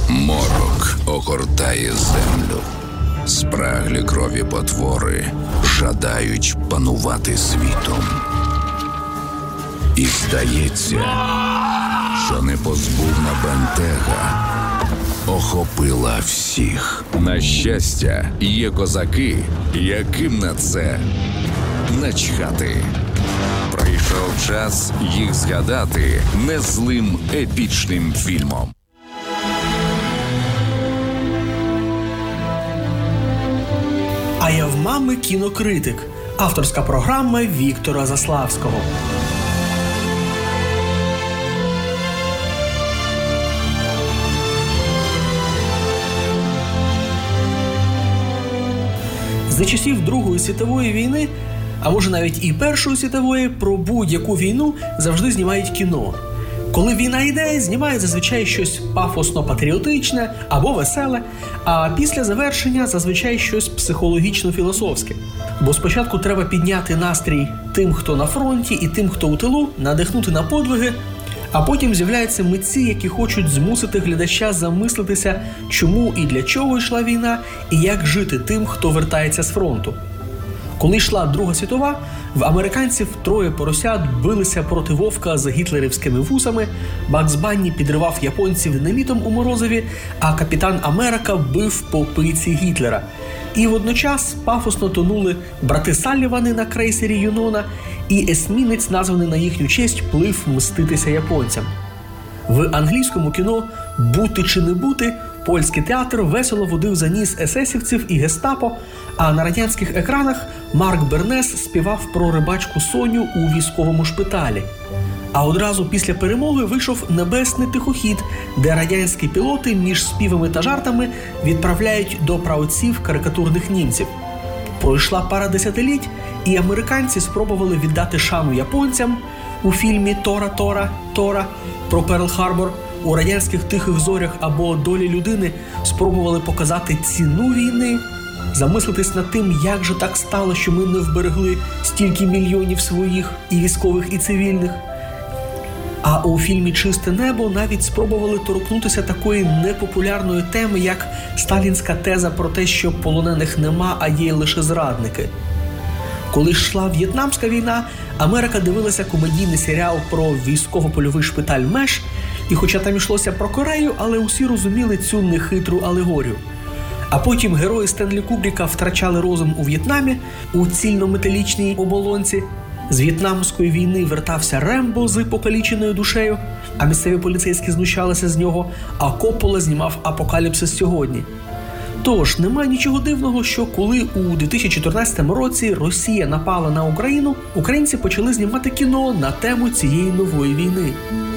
Морок огортає землю. Спраглі крові потвори жадають панувати світом. І здається, що непозбувна бентега охопила всіх. На щастя, є козаки, яким на це начхати. Прийшов час їх згадати незлим епічним фільмом. А я в мами кінокритик. Авторська програма Віктора Заславського. За часів Другої світової війни, а може навіть і Першої світової, про будь-яку війну завжди знімають кіно. Коли війна йде, знімають зазвичай щось пафосно-патріотичне або веселе, а після завершення зазвичай щось психологічно-філософське. Бо спочатку треба підняти настрій тим, хто на фронті, і тим, хто у тилу, надихнути на подвиги, а потім з'являються митці, які хочуть змусити глядача замислитися, чому і для чого йшла війна, і як жити тим, хто вертається з фронту. Коли йшла Друга світова, в американців троє поросят билися проти вовка з гітлерівськими вусами, Бакс Банні підривав японців динамітом у Морозові, а Капітан Америка бив по пиці Гітлера. І водночас пафосно тонули брати Саллівани на крейсері Юнона, і есмінець, названий на їхню честь, плив мститися японцям. В англійському кіно «Бути чи не бути» польський театр весело водив за ніс есесівців і гестапо, а на радянських екранах Марк Бернес співав про рибачку Соню у військовому шпиталі. А одразу після перемоги вийшов «Небесний тихохід», де радянські пілоти між співами та жартами відправляють до праотців карикатурних німців. Пройшла пара десятиліть, і американці спробували віддати шану японцям у фільмі «Тора» про Перл-Харбор. У радянських «Тихих зорях» або «Долі людини» спробували показати ціну війни, замислитись над тим, як же так стало, що ми не вберегли стільки мільйонів своїх і військових, і цивільних. А у фільмі «Чисте небо» навіть спробували торкнутися такої непопулярної теми, як сталінська теза про те, що полонених нема, а є лише зрадники. Коли йшла В'єтнамська війна, Америка дивилася комедійний серіал про військово-польовий шпиталь МЕШ, і хоча там йшлося про Корею, але усі розуміли цю нехитру алегорію. А потім герої Стенлі Кубріка втрачали розум у В'єтнамі, у цільнометалічній оболонці. З В'єтнамської війни вертався Рембо з покаліченою душею, а місцеві поліцейські знущалися з нього, а Коппола знімав «Апокаліпсис сьогодні». Тож, немає нічого дивного, що коли у 2014 році Росія напала на Україну, українці почали знімати кіно на тему цієї нової війни.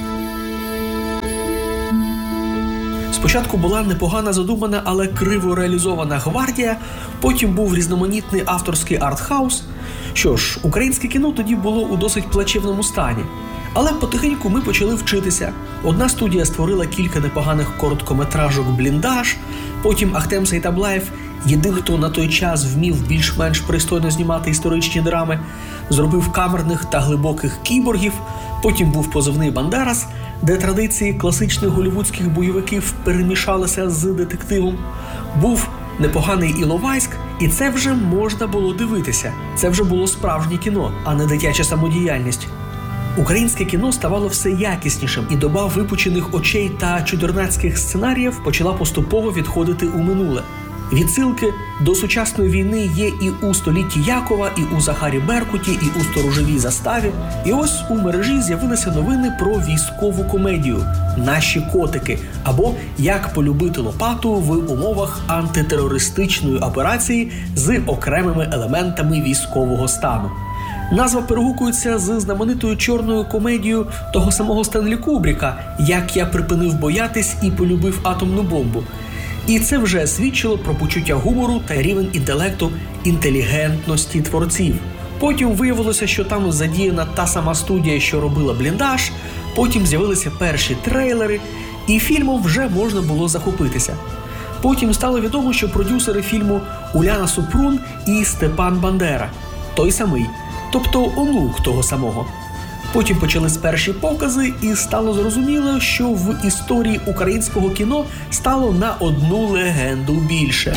Спочатку була непогано задумана, але криво реалізована «Гвардія», потім був різноманітний авторський артхаус. Що ж, українське кіно тоді було у досить плачевному стані. Але потихеньку ми почали вчитися. Одна студія створила кілька непоганих короткометражок «Бліндаж», потім Ахтем Сейтаблаєв, єдиний, хто на той час вмів більш-менш пристойно знімати історичні драми, зробив камерних та глибоких кіборгів, потім був позивний «Бандерас», де традиції класичних голлівудських бойовиків перемішалися з детективом, був непоганий «Іловайськ», і це вже можна було дивитися. Це вже було справжнє кіно, а не дитяча самодіяльність. Українське кіно ставало все якіснішим, і доба випучених очей та чудернацьких сценаріїв почала поступово відходити у минуле. Відсилки до сучасної війни є і у «Столітті Якова», і у «Захарі Беркуті», і у «Сторожовій заставі». І ось у мережі з'явилися новини про військову комедію «Наші котики» або «Як полюбити лопату в умовах антитерористичної операції з окремими елементами військового стану». Назва перегукується з знаменитою чорною комедією того самого Стенлі Кубріка «Як я припинив боятись і полюбив атомну бомбу». І це вже свідчило про почуття гумору та рівень інтелекту, інтелігентності творців. Потім виявилося, що там задіяна та сама студія, що робила «Бліндаж», потім з'явилися перші трейлери, і фільмом вже можна було захопитися. Потім стало відомо, що продюсери фільму Уляна Супрун і Степан Бандера. Той самий, тобто онук того самого. Потім почались перші покази, і стало зрозуміло, що в історії українського кіно стало на одну легенду більше.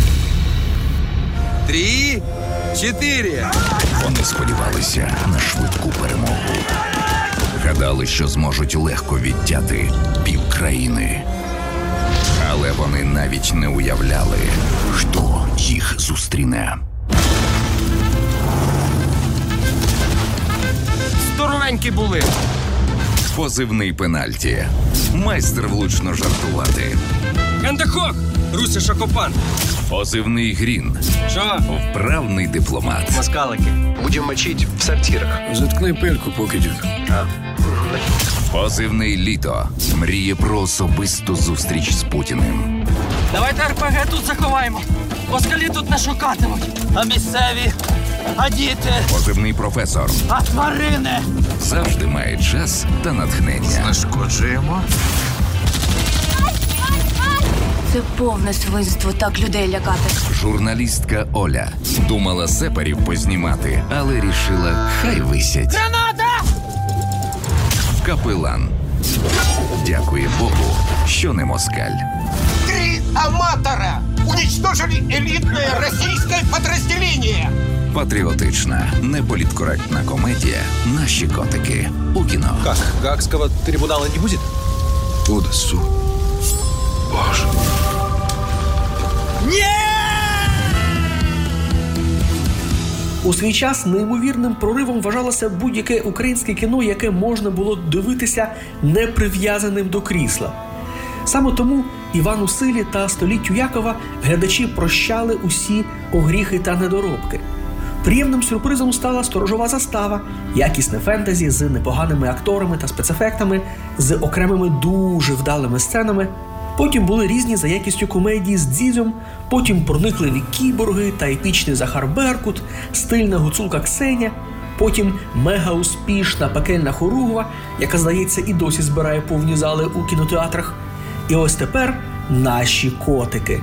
3, 4. Вони сподівалися на швидку перемогу. Гадали, що зможуть легко відтяти півкраїни. Але вони навіть не уявляли, хто їх зустріне. Здоровенькі були. Позивний пенальті. Майстер влучно жартувати. Кандахок! Руся Шакопан. Позивний Грін. Що? Вправний дипломат. Москалики. Будем мочить в сортирах. Заткни пельку, покидюк. Позивний Літо. Мріє про особисту зустріч з Путіним. Давайте РПГ тут заховаємо. Москалі тут не шукатимуть. А місцеві, а діти, Позивний Професор. а тварини. Завжди має час та натхнення. Нашкоджуємо. Це повне свинство так людей лякати. Журналістка Оля думала сепарів познімати, але рішила, хай висять. Граната! Капелан. Дякує Богу, що не москаль. 3 аматора уничтожили элитное российское подразделение. Патріотична, неполіткоректна комедія «Наші котики» у кіно. Как? Гаагского трибунала не будет? Буде суд. Боже. У свій час неймовірним проривом вважалося будь-яке українське кіно, яке можна було дивитися не прив'язаним до крісла. Саме тому Івану Силі та століттю Якова глядачі прощали усі огріхи та недоробки. Приємним сюрпризом стала «Сторожова застава», якісне фентезі з непоганими акторами та спецефектами, з окремими дуже вдалими сценами. Потім були різні за якістю комедії з Дзідзьом, потім проникливі кіборги та епічний Захар Беркут, стильна гуцулка Ксеня, потім мега-успішна пекельна хоругва, яка, здається, і досі збирає повні зали у кінотеатрах. І ось тепер «Наші котики».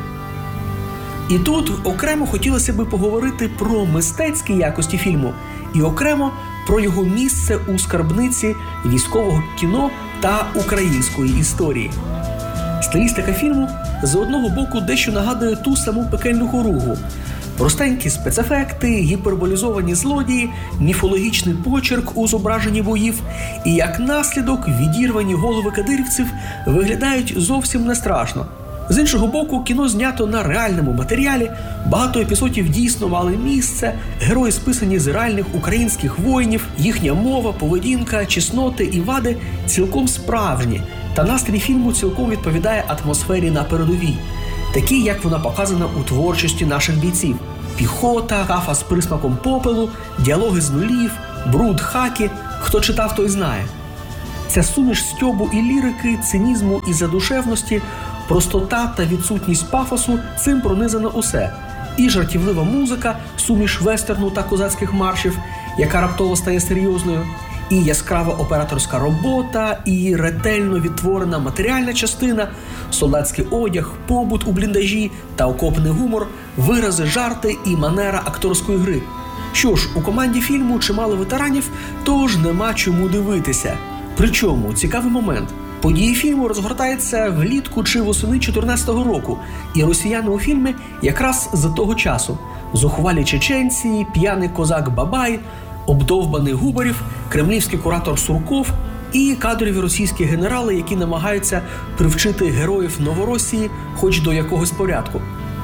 І тут окремо хотілося би поговорити про мистецькі якості фільму і окремо про його місце у скарбниці військового кіно та української історії. Стилістика фільму з одного боку дещо нагадує ту саму пекельну хоругву. Простенькі спецефекти, гіперболізовані злодії, міфологічний почерк у зображенні боїв і, як наслідок, відірвані голови кадирівців виглядають зовсім не страшно. З іншого боку, кіно знято на реальному матеріалі, багато епізодів дійсно мали місце, герої списані з реальних українських воїнів, їхня мова, поведінка, чесноти і вади цілком справжні, та настрій фільму цілком відповідає атмосфері на передовій, такій, як вона показана у творчості наших бійців. Піхота, кафа з присмаком попелу, діалоги з нулів, бруд, хаки, хто читав, той знає. Ця суміш стьобу і лірики, цинізму і задушевності, простота та відсутність пафосу – цим пронизано усе. І жартівлива музика, суміш вестерну та козацьких маршів, яка раптово стає серйозною, і яскрава операторська робота, і ретельно відтворена матеріальна частина, солдатський одяг, побут у бліндажі та окопний гумор, вирази, жарти і манера акторської гри. Що ж, у команді фільму чимало ветеранів, тож нема чому дивитися. Причому, цікавий момент. Події фільму розгортаються влітку чи восени 14-го року, і росіяни у фільмі якраз з того часу. Зухвалі чеченці, п'яний козак Бабай, обдовбаний Губарів, кремлівський куратор Сурков і кадрові російські генерали, які намагаються привчити героїв Новоросії хоч до якогось порядку.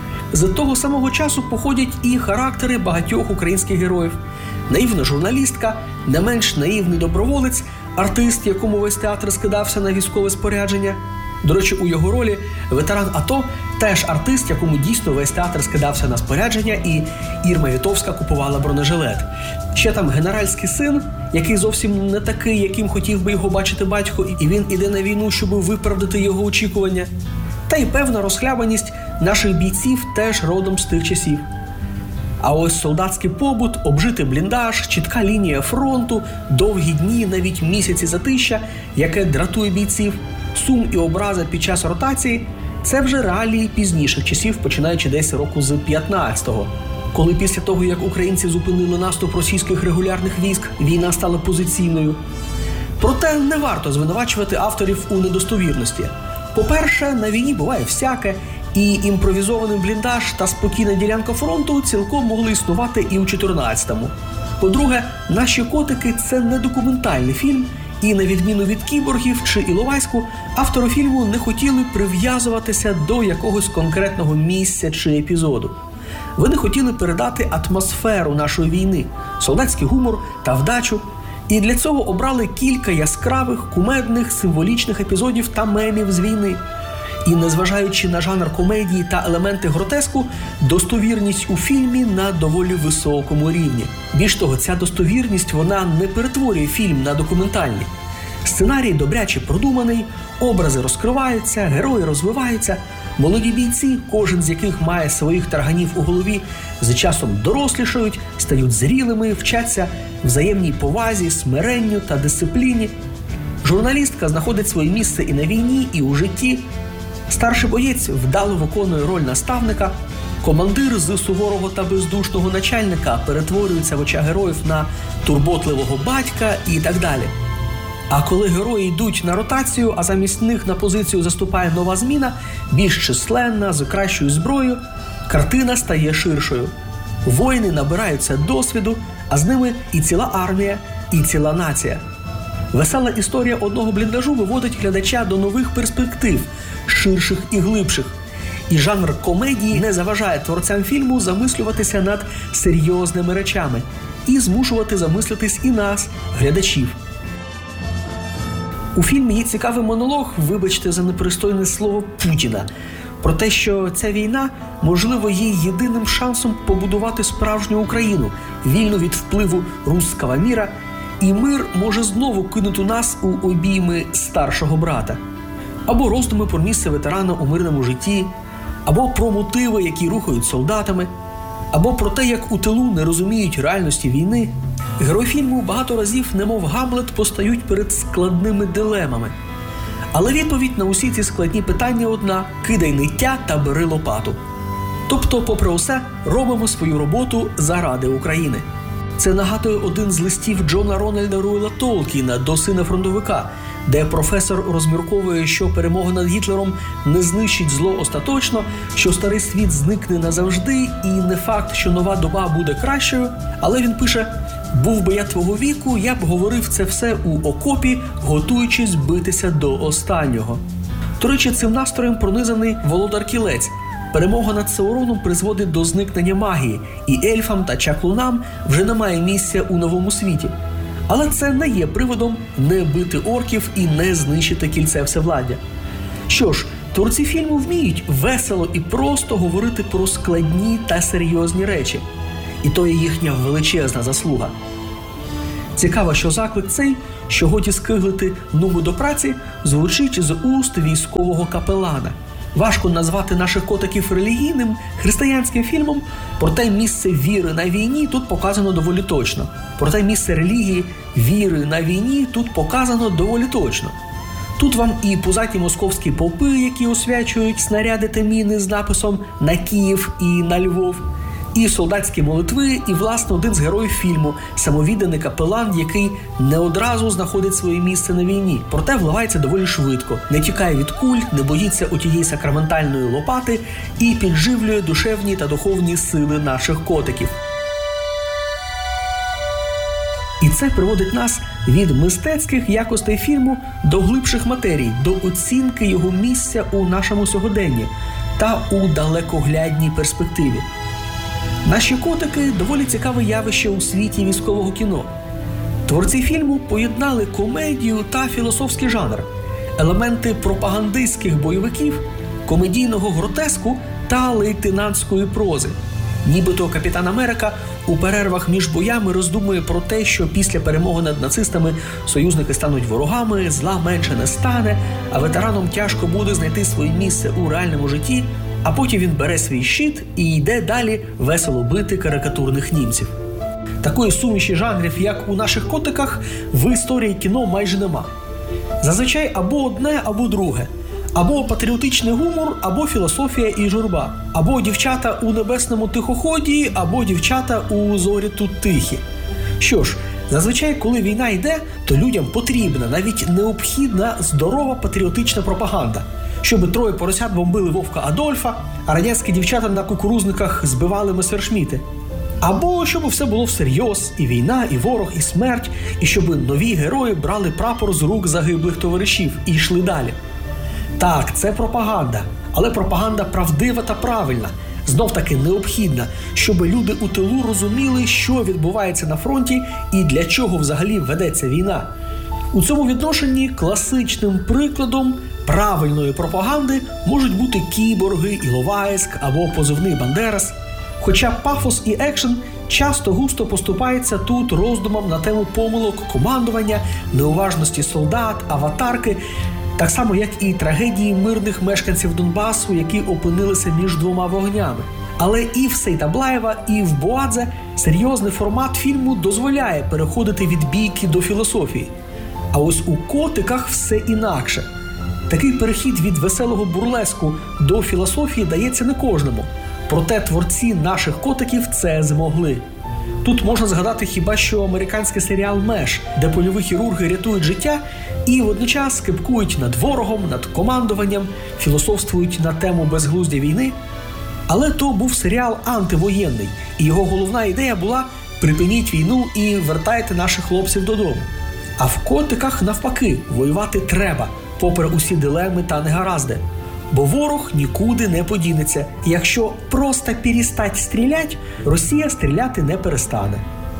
З того самого часу походять і характери багатьох українських героїв. Наївна журналістка, не менш наївний доброволець, артист, якому весь театр скидався на військове спорядження. До речі, у його ролі ветеран АТО теж артист, якому дійсно весь театр скидався на спорядження, і Ірма Вітовська купувала бронежилет. Ще там генеральський син, який зовсім не такий, яким хотів би його бачити батько, і він іде на війну, щоб виправдати його очікування. Та й певна розхлябаність наших бійців теж родом з тих часів. А ось солдатський побут, обжитий бліндаж, чітка лінія фронту, довгі дні, навіть місяці затища, яке дратує бійців, сум і образа під час ротації – це вже реалії пізніших часів, починаючи десь року з 15-го. Коли після того, як українці зупинили наступ російських регулярних військ, війна стала позиційною. Проте не варто звинувачувати авторів у недостовірності. По-перше, на війні буває всяке, і імпровізований бліндаж та спокійна ділянка фронту цілком могли існувати і у 14-му. По-друге, «Наші котики» – це не документальний фільм, і на відміну від «Кіборгів» чи «Іловайську», автори фільму не хотіли прив'язуватися до якогось конкретного місця чи епізоду. Вони хотіли передати атмосферу нашої війни, солдатський гумор та вдачу, і для цього обрали кілька яскравих, кумедних, символічних епізодів та мемів з війни. І незважаючи на жанр комедії та елементи гротеску, достовірність у фільмі на доволі високому рівні. Більш того, ця достовірність, вона не перетворює фільм на документальний. Сценарій добряче продуманий, образи розкриваються, герої розвиваються, молоді бійці, кожен з яких має своїх тарганів у голові, з часом дорослішають, стають зрілими, вчаться взаємній повазі, смиренню та дисципліні. Журналістка знаходить своє місце і на війні, і у житті. Старший боєць вдало виконує роль наставника, командир з суворого та бездушного начальника перетворюється в очах героїв на турботливого батька і так далі. А коли герої йдуть на ротацію, а замість них на позицію заступає нова зміна, більш численна, з кращою зброєю, картина стає ширшою. Воїни набираються досвіду, а з ними і ціла армія, і ціла нація. Весела історія одного бліндажу виводить глядача до нових перспектив, ширших і глибших. І жанр комедії не заважає творцям фільму замислюватися над серйозними речами і змушувати замислитись і нас, глядачів. У фільмі є цікавий монолог, вибачте за непристойне слово, Путіна, про те, що ця війна, можливо, є єдиним шансом побудувати справжню Україну, вільну від впливу руського міра, і мир може знову кинути нас у обійми старшого брата. Або роздуми про місце ветерана у мирному житті, або про мотиви, які рухають солдатами, або про те, як у тилу не розуміють реальності війни. Герої фільму багато разів, немов Гамлет, постають перед складними дилемами. Але відповідь на усі ці складні питання одна – кидай ниття та бери лопату. Тобто, попри усе, робимо свою роботу заради України. Це нагадує один з листів Джона Рональда Руела Толкіна до сина фронтовика, де професор розмірковує, що перемога над Гітлером не знищить зло остаточно, що старий світ зникне назавжди і не факт, що нова доба буде кращою, але він пише: «Був би я твого віку, я б говорив це все у окопі, готуючись битися до останнього». До речі, цим настроєм пронизаний Володар Кілець. Перемога над Сауроном призводить до зникнення магії, і ельфам та чаклунам вже немає місця у новому світі. Але це не є приводом не бити орків і не знищити кільце всевладдя. Що ж, творці фільму вміють весело і просто говорити про складні та серйозні речі. І то є їхня величезна заслуга. Цікаво, що заклик цей, що годі скиглити нугу до праці, звучить з уст військового капелана. Важко назвати наших котиків релігійним, християнським фільмом, проте місце віри на війні тут показано доволі точно. Проте місце релігії, віри на війні тут показано доволі точно. Тут вам і пузаті московські попи, які освячують снаряди та міни з написом «На Київ» і «На Львов», і солдатські молитви, і, власне, один з героїв фільму – самовідданий капелан, який не одразу знаходить своє місце на війні, проте вливається доволі швидко, не тікає від куль, не боїться отієї сакраментальної лопати і підживлює душевні та духовні сили наших котиків. І це приводить нас від мистецьких якостей фільму до глибших матерій, до оцінки його місця у нашому сьогоденні та у далекоглядній перспективі. «Наші котики» – доволі цікаве явище у світі військового кіно. Творці фільму поєднали комедію та філософський жанр, елементи пропагандистських бойовиків, комедійного гротеску та лейтенантської прози. Нібито Капітан Америка у перервах між боями роздумує про те, що після перемоги над нацистами союзники стануть ворогами, зла менше не стане, а ветеранам тяжко буде знайти своє місце у реальному житті, а потім він бере свій щит і йде далі весело бити карикатурних німців. Такої суміші жанрів, як у «Наших котиках», в історії кіно майже нема. Зазвичай або одне, або друге. Або патріотичний гумор, або філософія і журба. Або дівчата у небесному тихоході, або дівчата у зорі тут тихі. Що ж, Зазвичай, коли війна йде, то людям потрібна, навіть необхідна здорова патріотична пропаганда. Щоб троє поросят бомбили Вовка Адольфа, а радянські дівчата на кукурузниках збивали месершміти. Або щоб все було всерйоз, і війна, і ворог, і смерть, і щоб нові герої брали прапор з рук загиблих товаришів і йшли далі. Так, це пропаганда, але пропаганда правдива та правильна, знов-таки необхідна, щоб люди у тилу розуміли, що відбувається на фронті і для чого взагалі ведеться війна. У цьому відношенні класичним прикладом правильної пропаганди можуть бути Кіборги, Іловайськ або позивний Бандерас. Хоча пафос і екшен часто густо поступаються тут роздумам на тему помилок командування, неуважності солдат, аватарки, так само, як і трагедії мирних мешканців Донбасу, які опинилися між двома вогнями. Але і в Сейтаблаєва, і в Буадзе серйозний формат фільму дозволяє переходити від бійки до філософії. А ось у «Котиках» все інакше. Такий перехід від веселого бурлеску до філософії дається не кожному. Проте творці наших «Котиків» це змогли. Тут можна згадати хіба що американський серіал «Меш», де польові хірурги рятують життя і водночас кипкують над ворогом, над командуванням, філософствують на тему безглуздя війни. Але то був серіал антивоєнний, і його головна ідея була «припиніть війну і вертайте наших хлопців додому». А в «Котиках» навпаки, воювати треба, попри усі дилеми та негаразди. Бо ворог нікуди не подінеться. І якщо просто перестать стріляти, Росія стріляти не перестане.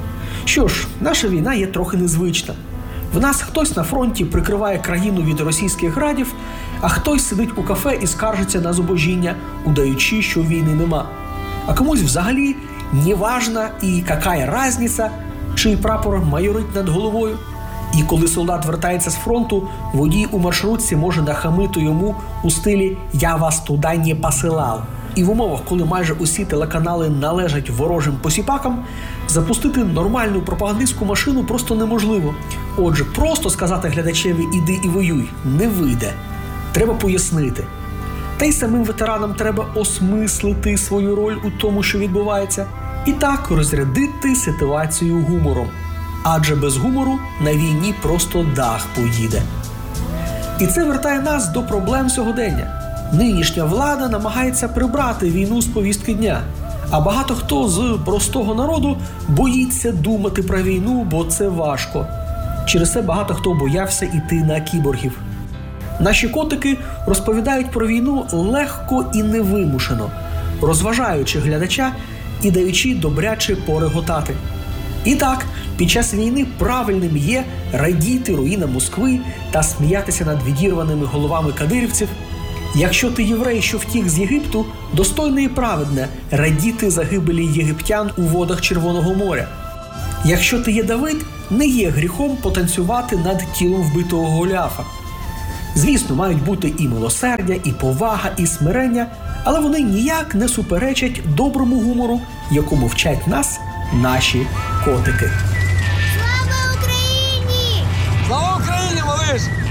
Що ж, наша війна є трохи незвична. В нас хтось на фронті прикриває країну від російських градів, а хтось сидить у кафе і скаржиться на зубожіння, удаючи, що війни нема. А комусь взагалі неважна і яка разниця, чий прапор майорить над головою. І коли солдат вертається з фронту, водій у маршрутці може нахамити йому у стилі «я вас туди не посилав». І в умовах, коли майже усі телеканали належать ворожим посіпакам, запустити нормальну пропагандистську машину просто неможливо. Отже, просто сказати глядачеві «іди і воюй» не вийде. Треба пояснити. Та й самим ветеранам треба осмислити свою роль у тому, що відбувається, і так розрядити ситуацію гумором. Адже без гумору на війні просто дах поїде. І це вертає нас до проблем сьогодення. Нинішня влада намагається прибрати війну з повістки дня. А багато хто з простого народу боїться думати про війну, бо це важко. Через це багато хто боявся йти на кіборгів. Наші котики розповідають про війну легко і невимушено, розважаючи глядача і даючи добряче пореготати. І так, під час війни правильним є радіти руїнам Москви та сміятися над відірваними головами кадирівців. Якщо ти єврей, що втік з Єгипту, достойне і праведне радіти загибелі єгиптян у водах Червоного моря. Якщо ти є Давид, не є гріхом потанцювати над тілом вбитого Голіафа. Звісно, мають бути і милосердя, і повага, і смирення, але вони ніяк не суперечать доброму гумору, якому вчать нас наші котики. Слава Україні, малиш!